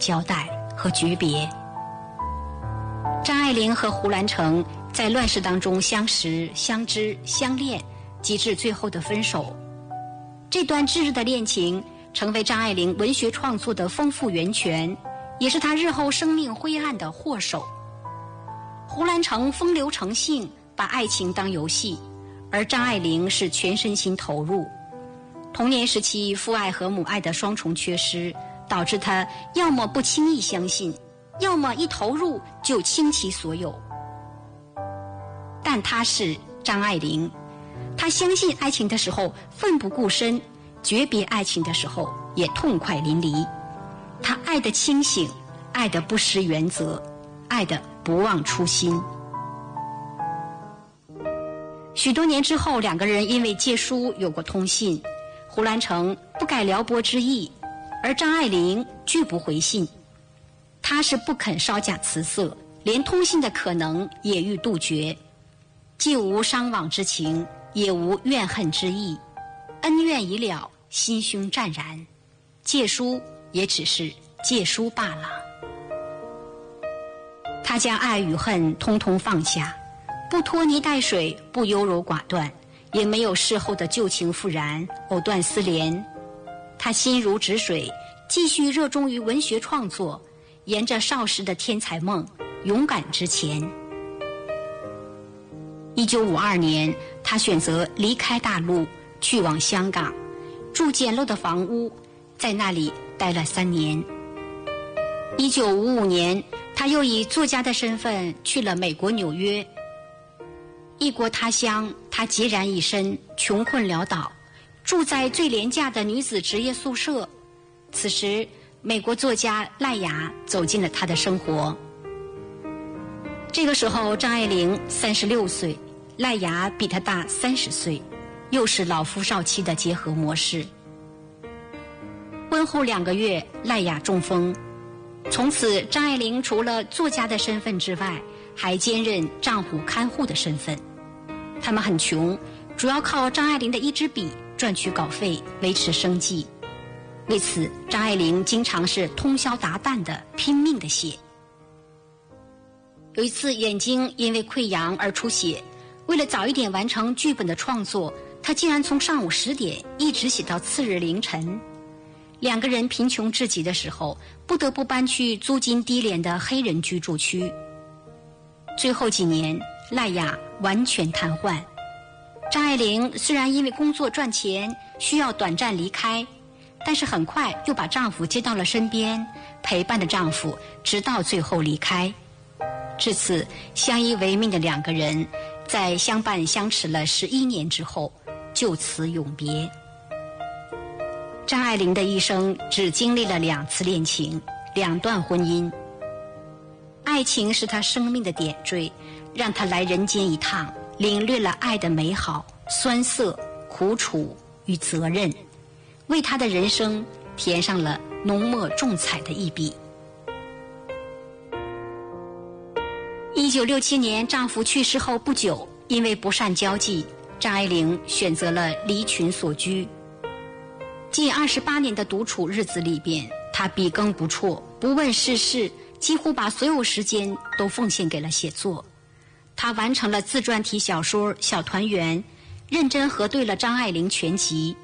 交代和诀别。张爱玲和胡兰成在乱世当中相识、相知、相恋，及至最后的分手。这段炙热的恋情成为张爱玲文学创作的丰富源泉，也是她日后生命灰暗的祸首。胡兰成风流成性，把爱情当游戏，而张爱玲是全身心投入。童年时期父爱和母爱的双重缺失，导致她要么不轻易相信，要么一投入就倾其所有。但她是张爱玲，她相信爱情的时候奋不顾身，诀别爱情的时候也痛快淋漓。她爱得清醒，爱得不失原则，爱得不忘初心。许多年之后，两个人因为借书有过通信，胡兰成不改撩拨之意，而张爱玲拒不回信。她是不肯稍假辞色，连通信的可能也欲杜绝，既无伤往之情，也无怨恨之意，恩怨已了，心胸湛然，借书也只是借书罢了。他将爱与恨通通放下，不拖泥带水，不优柔寡断，也没有事后的旧情复燃、藕断丝连。他心如止水，继续热衷于文学创作，沿着少时的天才梦勇敢直前。1952年，他选择离开大陆，去往香港，住简陋的房屋，在那里待了3年。1955年，他又以作家的身份去了美国纽约。异国他乡，他孑然一身，穷困潦倒，住在最廉价的女子职业宿舍。此时，美国作家赖雅走进了他的生活。这个时候，张爱玲36岁，赖雅比她大30岁，又是老夫少妻的结合模式。婚后2个月，赖雅中风。从此，张爱玲除了作家的身份之外，还兼任丈夫看护的身份。他们很穷，主要靠张爱玲的一支笔赚取稿费维持生计。为此，张爱玲经常是通宵达旦的拼命的写。有一次眼睛因为溃疡而出血，为了早一点完成剧本的创作，她竟然从上午10点一直写到次日凌晨。2个人贫穷至极的时候，不得不搬去租金低廉的黑人居住区。最后几年，赖雅完全瘫痪。张爱玲虽然因为工作赚钱需要短暂离开，但是很快又把丈夫接到了身边，陪伴着丈夫直到最后离开。至此，相依为命的2个人在相伴相持了11年之后，就此永别。张爱玲的一生只经历了2次恋情，2段婚姻。爱情是她生命的点缀，让她来人间一趟，领略了爱的美好、酸涩、苦楚与责任，为她的人生填上了浓墨重彩的一笔。1967年，丈夫去世后不久，因为不善交际，张爱玲选择了离群所居。近28年的独处日子里边，她笔耕不辍，不问世事，几乎把所有时间都奉献给了写作。她完成了自传体小说《小团圆》，认真核对了张爱玲全集。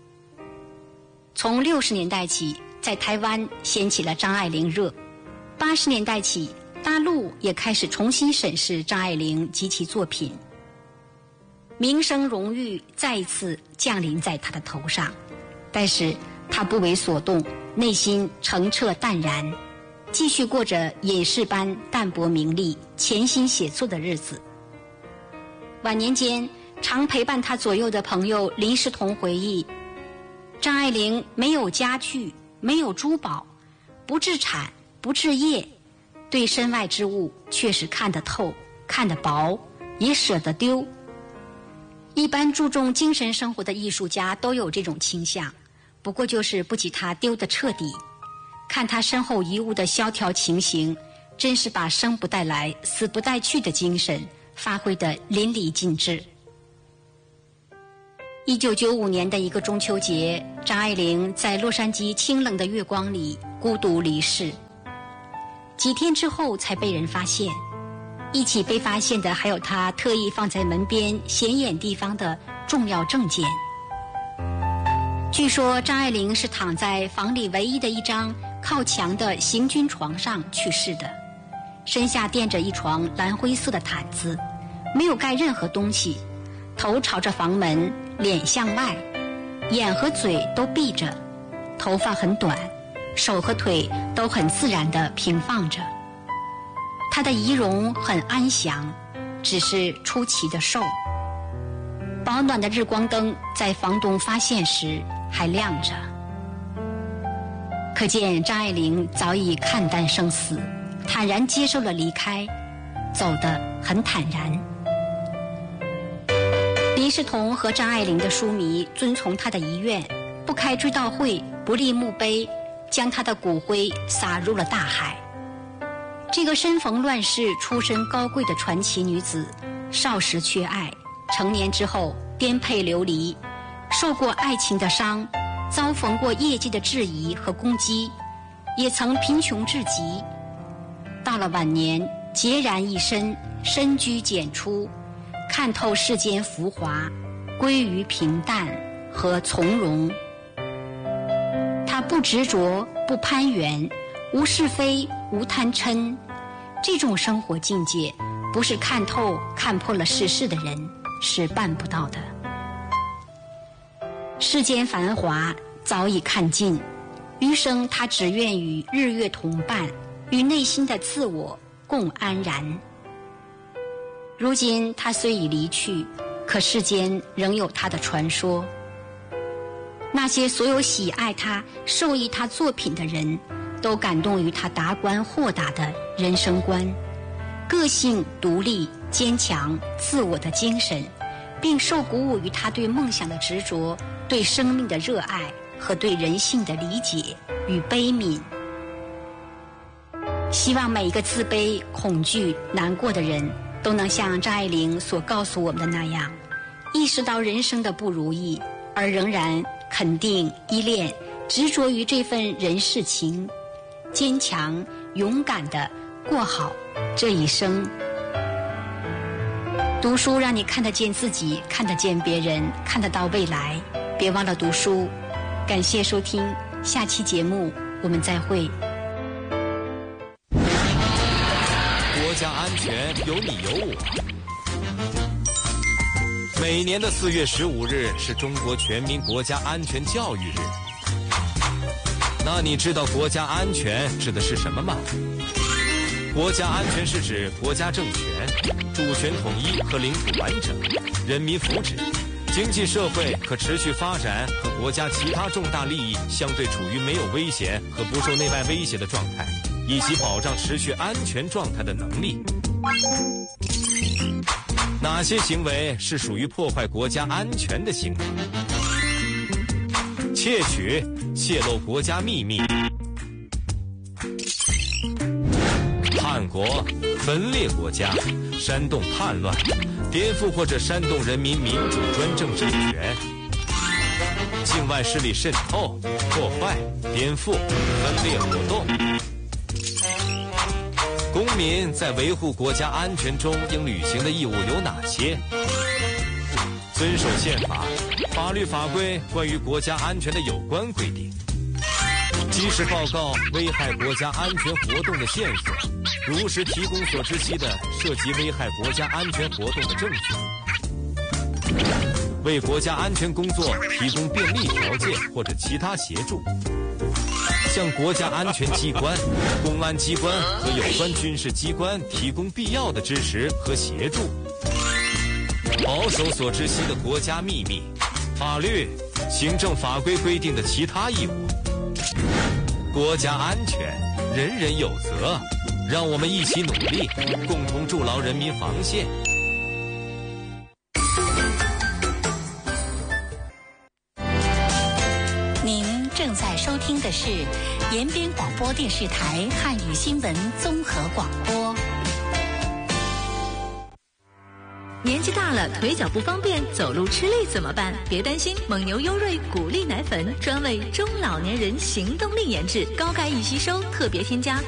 从60年代起，在台湾掀起了张爱玲热，80年代起，大陆也开始重新审视张爱玲及其作品。名声荣誉再一次降临在她的头上，但是她不为所动，内心澄澈淡然，继续过着隐士般淡泊名利、潜心写作的日子。晚年间，常陪伴她左右的朋友林世同回忆，张爱玲没有家具，没有珠宝，不置产，不置业，对身外之物却是看得透，看得薄，也舍得丢。一般注重精神生活的艺术家都有这种倾向，不过就是不及他丢得彻底。看他身后遗物的萧条情形，真是把生不带来死不带去的精神发挥得淋漓尽致。1995年的一个中秋节，张爱玲在洛杉矶清冷的月光里孤独离世， 几天之后才被人发现。一起被发现的还有他特意放在门边显眼地方的重要证件。据说张爱玲是躺在房里唯一的一张靠墙的行军床上去世的，身下垫着一床蓝灰色的毯子，没有盖任何东西，头朝着房门，脸向外，眼和嘴都闭着，头发很短，手和腿都很自然地平放着。他的仪容很安详，只是出奇的瘦。保暖的日光灯在房东发现时还亮着，可见张爱玲早已看淡生死，坦然接受了离开，走得很坦然。林世彤和张爱玲的书迷遵从他的遗愿，不开追悼会，不立墓碑，将他的骨灰撒入了大海。这个身逢乱世、出身高贵的传奇女子，少时缺爱，成年之后颠沛流离，受过爱情的伤，遭逢过业界的质疑和攻击，也曾贫穷至极。到了晚年，孑然一身，深居简出，看透世间浮华，归于平淡和从容。他不执着，不攀援，无是非，无贪嗔。这种生活境界，不是看透看破了世事的人是办不到的。世间繁华早已看尽，余生他只愿与日月同伴，与内心的自我共安然。如今他虽已离去，可世间仍有他的传说。那些所有喜爱他、受益他作品的人，都感动于他达观豁达的人生观，个性独立、坚强、自我的精神，并受鼓舞于他对梦想的执着、对生命的热爱和对人性的理解与悲悯。希望每一个自卑、恐惧、难过的人都能像张爱玲所告诉我们的那样，意识到人生的不如意，而仍然肯定、依恋、执着于这份人世情，坚强勇敢地过好这一生。读书让你看得见自己，看得见别人，看得到未来。别忘了读书。感谢收听，下期节目我们再会。 国家安全有你有我。每年的4月15日是中国全民国家安全教育日。那你知道国家安全指的是什么吗？国家安全是指国家政权、主权统一和领土完整、人民福祉、经济社会可持续发展和国家其他重大利益相对处于没有危险和不受内外威胁的状态，以及保障持续安全状态的能力。哪些行为是属于破坏国家安全的行为？窃取、泄露国家秘密、叛国、分裂国家、煽动叛乱、颠覆或者煽动人民民主专政政权、境外势力渗透、破坏、颠覆、分裂活动。公民在维护国家安全中应履行的义务有哪些？遵守宪法、法律法规关于国家安全的有关规定，及时报告危害国家安全活动的线索，如实提供所知悉的涉及危害国家安全活动的证据，为国家安全工作提供便利条件或者其他协助，向国家安全机关、公安机关和有关军事机关提供必要的支持和协助，保守所知悉的国家秘密、法律、行政法规规定的其他义务。国家安全，人人有责，让我们一起努力，共同筑牢人民防线。 您正在收听的是延边广播电视台汉语新闻综合广播。 年纪大了，腿脚不方便，走路吃力怎么办？别担心，蒙牛优瑞谷粒奶粉专为中老年人行动力研制，高钙易吸收，特别添加